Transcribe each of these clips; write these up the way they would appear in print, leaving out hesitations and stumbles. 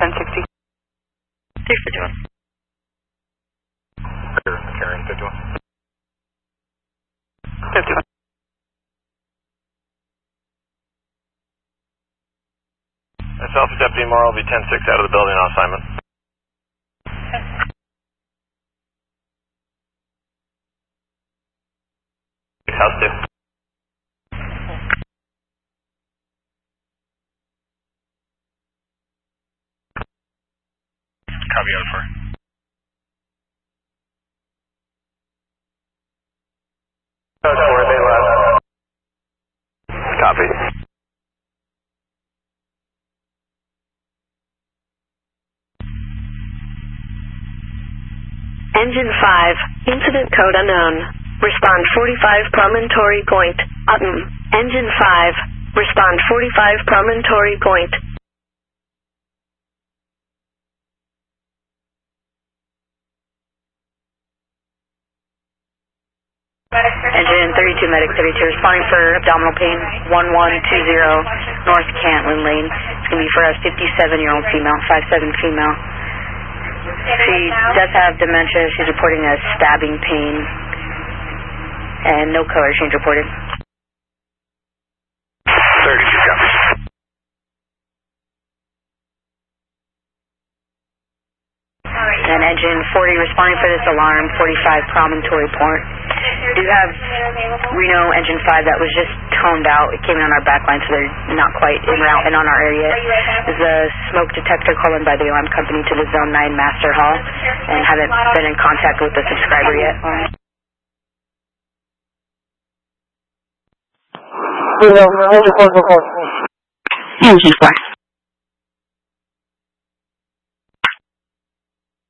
1060. 651. Karen, 51. 51. That's Alpha Deputy Morrow, will be 10-6 out of the building on assignment. House 2. Copy out for. They left. Copy. Engine 5, incident code unknown. Respond 45 Promontory Point. Engine 5, respond 45 Promontory Point. Engine 32, Medic 32, responding for abdominal pain, 1120 North Cantlin Lane. It's going to be for a 57-year-old female, 5'7" female. She does have dementia. She's reporting a stabbing pain and no color change reported. 32 copies. And engine 40 responding for this alarm, 45 Promontory Point. Do have Reno engine 5 that was just toned out. It came in on our back line, so they're not quite en route and on our area. There's a smoke detector called in by the alarm company to the Zone 9 Master Hall and haven't been in contact with the subscriber yet. Engine 4.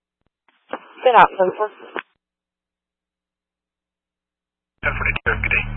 Sit out, 10-4. 1042, good day.